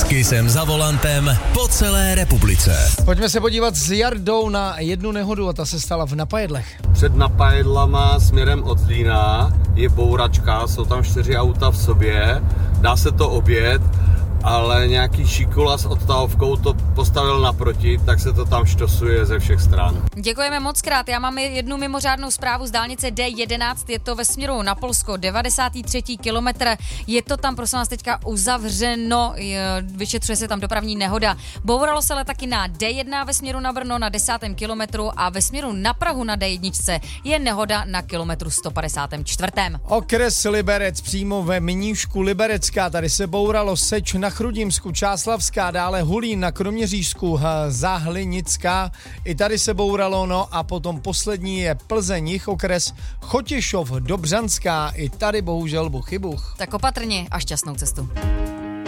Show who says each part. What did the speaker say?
Speaker 1: Kysem za volantem po celé republice.
Speaker 2: Pojďme se podívat s Jardou na jednu nehodu a ta se stala v Napajedlech.
Speaker 3: Před Napajedlama směrem od Zlína je bouračka, jsou tam 4 auta v sobě, dá se to objet, ale nějaký šikula s odtahovkou to postavil naproti, tak se to tam štosuje ze všech stran.
Speaker 4: Děkujeme moc krát. Já mám jednu mimořádnou zprávu z dálnice D11, je to ve směru na Polsko, 93. kilometr. Je to tam, prosím vás, teďka uzavřeno, vyšetřuje se tam dopravní nehoda. Bouralo se ale taky na D1 ve směru na Brno na 10. kilometru a ve směru na Prahu na D1 je nehoda na kilometru 154.
Speaker 2: Okres Liberec přímo ve Mníšku Liberecká, tady se bouralo Seč na Chrudimsku, Čáslavská, dále Hulín na Kroměřížsku, Záhlinická, i tady se bouralo, no a potom poslední je Plzeň, jich okres Chotěšov, Dobřanská, i tady bohužel buch.
Speaker 4: Tak opatrně a šťastnou cestu.